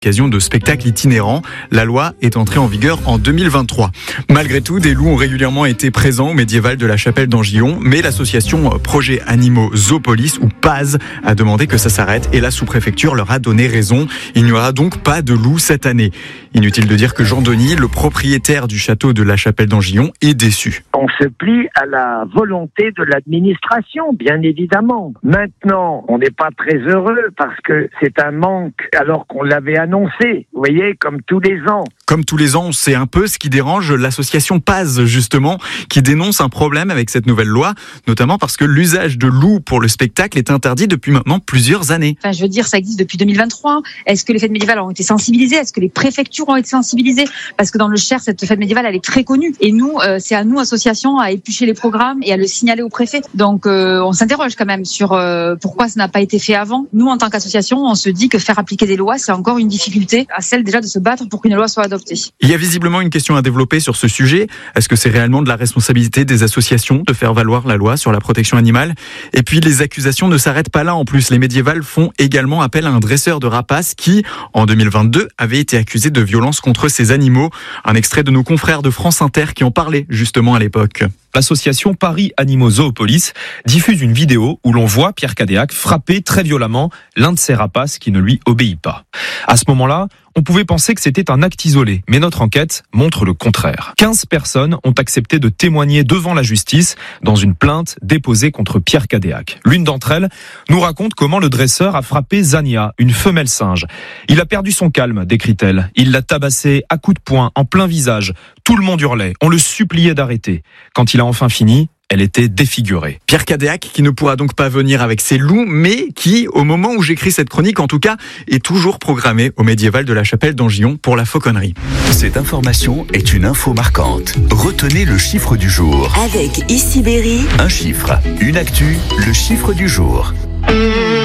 Occasion de spectacles itinérants. La loi est entrée en vigueur en 2023. Malgré tout, des loups ont régulièrement été présents au médiéval de la Chapelle d'Angillon, mais l'association Projet Animaux Zoopolis, ou PAZ, a demandé que ça s'arrête et la sous-préfecture leur a donné raison. Il n'y aura donc pas de loups cette année. Inutile de dire que Jean Denis, le propriétaire du château de la Chapelle d'Angillon, est déçu. On se plie à la volonté de l'administration, bien évidemment. Maintenant, on n'est pas très heureux parce que c'est un manque alors qu'on l'avait annoncé, vous voyez, comme tous les ans. Comme tous les ans, c'est un peu ce qui dérange l'association PAZ, justement, qui dénonce un problème avec cette nouvelle loi, notamment parce que l'usage de loups pour le spectacle est interdit depuis maintenant plusieurs années. Enfin, je veux dire, ça existe depuis 2023. Est-ce que les fêtes médiévales ont été sensibilisées ? Est-ce que les préfectures ont été sensibilisées ? Parce que dans le Cher, cette fête médiévale, elle est très connue. Et nous, c'est à nous, associations, à éplucher les programmes et à le signaler au préfet. Donc, on s'interroge quand même sur pourquoi ça n'a pas été fait avant. Nous, en tant qu'association, on se dit que faire appliquer des lois, c'est encore une difficulté à celle déjà de se battre pour qu'une loi soit adoptée. Il y a visiblement une question à développer sur ce sujet. Est-ce que c'est réellement de la responsabilité des associations de faire valoir la loi sur la protection animale ? Et puis les accusations ne s'arrêtent pas là. En plus, les médiévales font également appel à un dresseur de rapaces qui, en 2022, avait été accusé de violence contre ces animaux. Un extrait de nos confrères de France Inter qui en parlaient justement à l'époque. L'association Paris Animaux Zoopolis diffuse une vidéo où l'on voit Pierre Cadéac frapper très violemment l'un de ses rapaces qui ne lui obéit pas. À ce moment-là, on pouvait penser que c'était un acte isolé, mais notre enquête montre le contraire. 15 personnes ont accepté de témoigner devant la justice dans une plainte déposée contre Pierre Cadéac. L'une d'entre elles nous raconte comment le dresseur a frappé Zania, une femelle singe. Il a perdu son calme, décrit-elle. Il l'a tabassée à coups de poing, en plein visage. Tout le monde hurlait, on le suppliait d'arrêter. Quand il a enfin fini, elle était défigurée. Pierre Cadéac qui ne pourra donc pas venir avec ses loups, mais qui, au moment où j'écris cette chronique, en tout cas, est toujours programmé au médiéval de la Chapelle d'Angillon pour la fauconnerie. Cette information est une info marquante. Retenez le chiffre du jour. Avec Ici Berry. Un chiffre, une actu, le chiffre du jour.